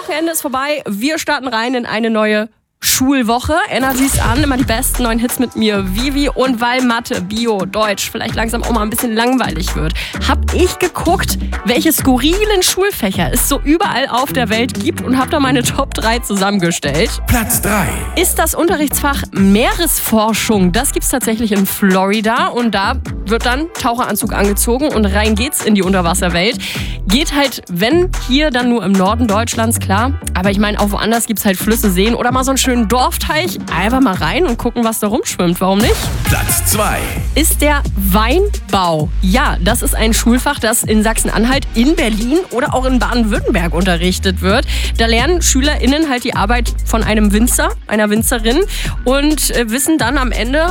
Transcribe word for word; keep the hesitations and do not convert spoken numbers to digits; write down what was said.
Wochenende ist vorbei. Wir starten rein in eine neue Schulwoche. Energy's an, immer die besten neuen Hits mit mir, Vivi. Und weil Mathe, Bio, Deutsch vielleicht langsam auch mal ein bisschen langweilig wird, hab ich geguckt, welche skurrilen Schulfächer es so überall auf der Welt gibt und hab da meine Top drei zusammengestellt. Platz drei ist das Unterrichtsfach Meeresforschung. Das gibt's tatsächlich in Florida und da wird dann Taucheranzug angezogen und rein geht's in die Unterwasserwelt. Geht halt, wenn hier, dann nur im Norden Deutschlands, klar. Aber ich meine, auch woanders gibt's halt Flüsse, Seen oder mal so einen schönen Dorfteich. Einfach mal rein und gucken, was da rumschwimmt. Warum nicht? Platz zwei ist der Weinbau. Ja, das ist ein Schulfach, das in Sachsen-Anhalt, in Berlin oder auch in Baden-Württemberg unterrichtet wird. Da lernen SchülerInnen halt die Arbeit von einem Winzer, einer Winzerin und äh, wissen dann am Ende,